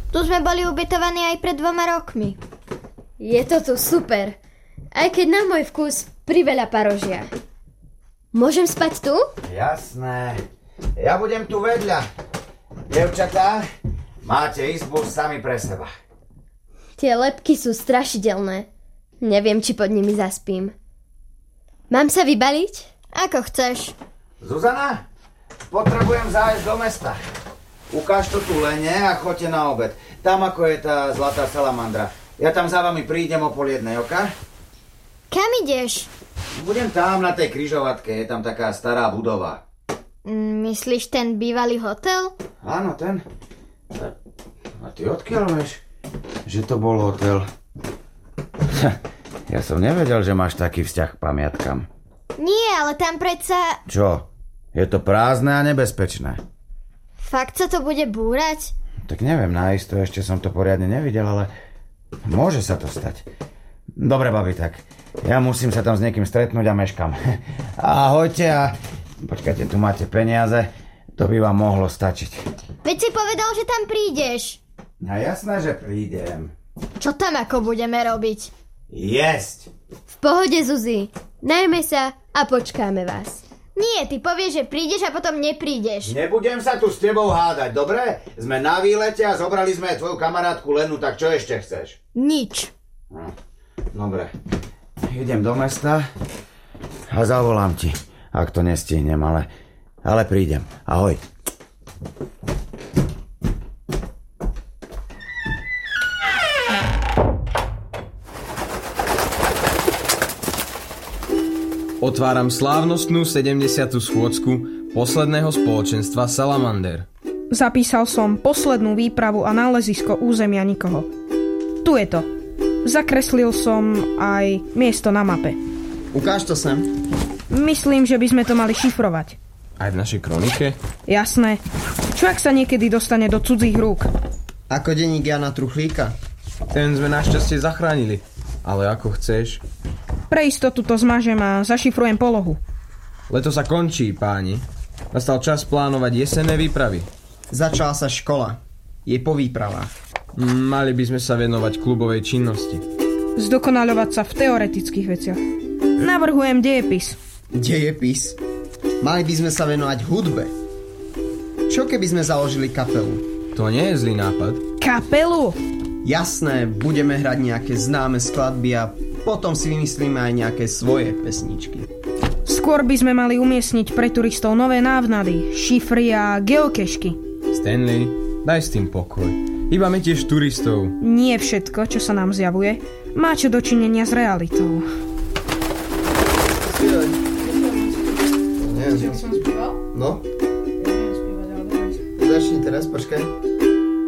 Tu sme boli ubytovaní aj pred 2 rokmi. Je to tu super. Aj keď na môj vkus priveľa parožia. Môžem spať tu? Jasné. Ja budem tu vedľa. Dievčatá, máte izbu sami pre seba. Tie lebky sú strašidelné. Neviem, či pod nimi zaspím. Mám sa vybaliť? Ako chceš. Zuzana, potrebujem zájsť do mesta. Ukáž to tu Lene a choďte na obed. Tam, ako je tá zlatá salamandra. Ja tam za vami prídem o 12:30, oka? Kam ideš? Budem tam na tej križovatke, je tam taká stará budova. Myslíš ten bývalý hotel? Áno, ten. A ty odkiaľ vieš, že to bol hotel? Ja som nevedel, že máš taký vzťah k pamiatkam. Nie, ale tam predsa... Čo? Je to prázdne a nebezpečné. Fakt sa to bude búrať? Tak neviem, naisto ešte som to poriadne nevidel, ale môže sa to stať. Dobre, babi, tak ja musím sa tam s niekým stretnúť a meškam. Ahojte a... Počkajte, tu máte peniaze, to by vám mohlo stačiť. Veď si povedal, že tam prídeš. A jasné, že prídem. Čo tam ako budeme robiť? Jesť! V pohode, Zuzi. Najme sa a počkáme vás. Nie, ty povieš, že prídeš a potom neprídeš. Nebudem sa tu s tebou hádať, dobre? Sme na výlete a zobrali sme tvoju kamarátku Lenu, tak čo ešte chceš? Nič. Dobre, idem do mesta a zavolám ti, ak to nestihnem, ale prídem. Ahoj. Otváram slávnostnú 70. schôdzku posledného spoločenstva Salamander. Zapísal som poslednú výpravu a nálezisko územia nikoho. Tu je to. Zakreslil som aj miesto na mape. Ukáž to sem. Myslím, že by sme to mali šifrovať. Aj v našej kronike? Jasné. Čo ak sa niekedy dostane do cudzích rúk? Ako denník Jana Truchlíka. Ten sme našťastie zachránili. Ale ako chceš. Pre istotu to zmažem a zašifrujem polohu. Leto sa končí, páni. Nastal čas plánovať jesenné výpravy. Začala sa škola. Je po výpravách. Mali by sme sa venovať klubovej činnosti. Zdokonaľovať sa v teoretických veciach. Navrhujem dejepis. Dejepis? Mali by sme sa venovať hudbe. Čo keby sme založili kapelu? To nie je zlý nápad. Kapelu? Jasné, budeme hrať nejaké známe skladby a potom si vymyslíme aj nejaké svoje pesničky. Skôr by sme mali umiestniť pre turistov nové návnady, šifry a geokešky. Stanley, daj s tým pokoj. Iba my tiež turistov. Nie všetko, čo sa nám zjavuje, má čo dočinenia s realitou. No? Začni teraz, počkaj.